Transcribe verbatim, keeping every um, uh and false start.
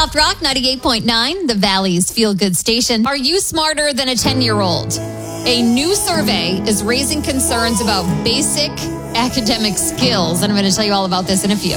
Soft Rock ninety-eight point nine, the Valley's feel-good station. Are you smarter than a ten-year-old? A new survey is raising concerns about basic academic skills, and I'm going to tell you all about this in a few.